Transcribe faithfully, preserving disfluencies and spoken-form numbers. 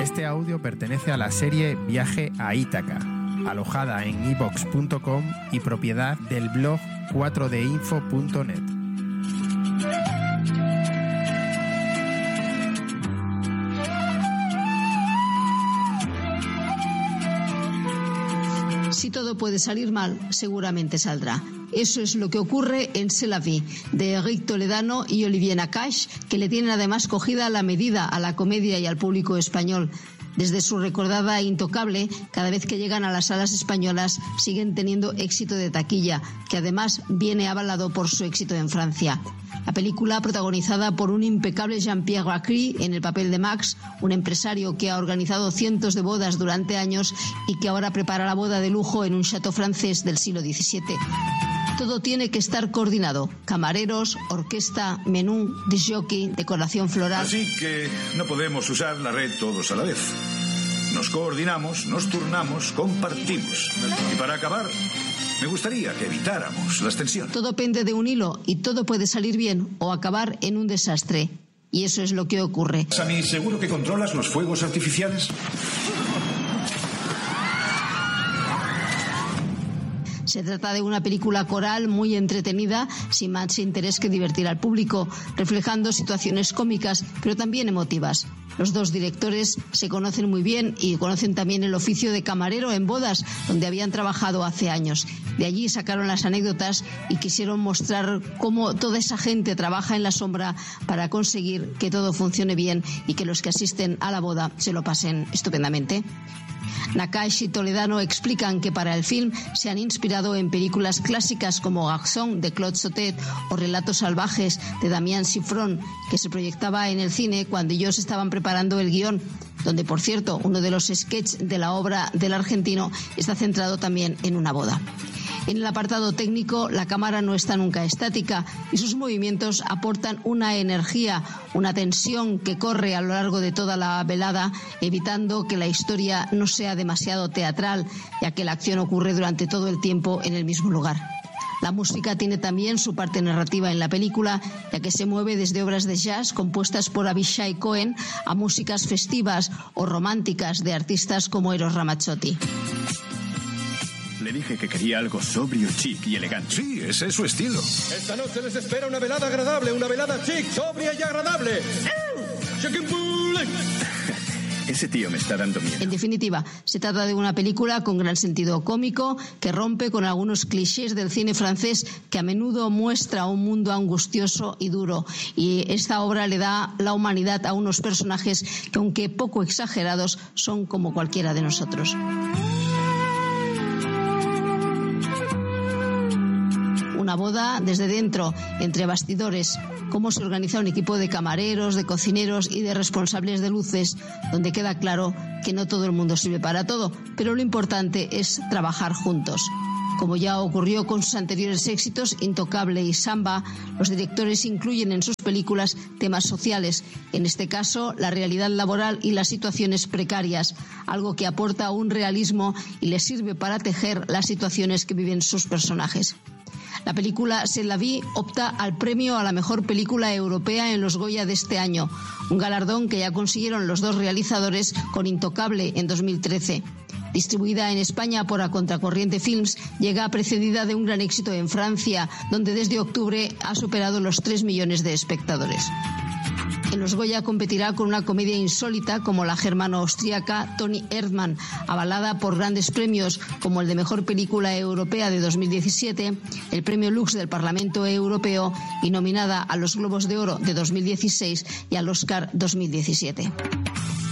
Este audio pertenece a la serie Viaje a Ítaca, alojada en i vox punto com y propiedad del blog cuatro d info punto net. Si todo puede salir mal, seguramente saldrá. Eso es lo que ocurre en C'est la vie, de Éric Toledano y Olivier Nakache, que le tienen además cogida la medida a la comedia y al público español. Desde su recordada Intocable, cada vez que llegan a las salas españolas siguen teniendo éxito de taquilla, que además viene avalado por su éxito en Francia. La película, protagonizada por un impecable Jean-Pierre Bacri en el papel de Max, un empresario que ha organizado cientos de bodas durante años y que ahora prepara la boda de lujo en un château francés del siglo diecisiete. Todo tiene que estar coordinado: camareros, orquesta, menú, disc-jockey, decoración floral. Así que no podemos usar la red todos a la vez. Nos coordinamos, nos turnamos, compartimos. Y para acabar, me gustaría que evitáramos las tensiones. Todo pende de un hilo y todo puede salir bien o acabar en un desastre. Y eso es lo que ocurre. Sammy, ¿seguro que controlas los fuegos artificiales? Se trata de una película coral muy entretenida, sin más interés que divertir al público, reflejando situaciones cómicas, pero también emotivas. Los dos directores se conocen muy bien y conocen también el oficio de camarero en bodas, donde habían trabajado hace años. De allí sacaron las anécdotas y quisieron mostrar cómo toda esa gente trabaja en la sombra para conseguir que todo funcione bien y que los que asisten a la boda se lo pasen estupendamente. Nakache y Toledano explican que para el film se han inspirado en películas clásicas como Garçon de Claude Sautet o Relatos salvajes de Damián Sifrón, que se proyectaba en el cine cuando ellos estaban preparando el guión, donde, por cierto, uno de los sketches de la obra del argentino está centrado también en una boda. En el apartado técnico, la cámara no está nunca estática y sus movimientos aportan una energía, una tensión que corre a lo largo de toda la velada, evitando que la historia no sea demasiado teatral, ya que la acción ocurre durante todo el tiempo en el mismo lugar. La música tiene también su parte narrativa en la película, ya que se mueve desde obras de jazz compuestas por Avishai Cohen a músicas festivas o románticas de artistas como Eros Ramazzotti. Le dije que quería algo sobrio, chic y elegante. Sí, ese es su estilo. Esta noche les espera una velada agradable, una velada chic, sobria y agradable. Ese tío me está dando miedo. En definitiva, se trata de una película con gran sentido cómico que rompe con algunos clichés del cine francés que a menudo muestra un mundo angustioso y duro. Y esta obra le da la humanidad a unos personajes que, aunque poco exagerados, son como cualquiera de nosotros. Una boda desde dentro, entre bastidores, cómo se organiza un equipo de camareros, de cocineros y de responsables de luces, donde queda claro que no todo el mundo sirve para todo, pero lo importante es trabajar juntos. Como ya ocurrió con sus anteriores éxitos, Intocable y Samba, los directores incluyen en sus películas temas sociales, en este caso la realidad laboral y las situaciones precarias, algo que aporta un realismo y les sirve para tejer las situaciones que viven sus personajes. La película C'est la vie opta al premio a la mejor película europea en los Goya de este año, un galardón que ya consiguieron los dos realizadores con Intocable en dos mil trece. Distribuida en España por A Contracorriente Films, llega precedida de un gran éxito en Francia, donde desde octubre ha superado los tres millones de espectadores. En los Goya competirá con una comedia insólita como la germano-austríaca Toni Erdmann, avalada por grandes premios como el de Mejor Película Europea de dos mil diecisiete, el Premio Lux del Parlamento Europeo y nominada a los Globos de Oro de dos mil dieciséis y al Oscar dos mil diecisiete.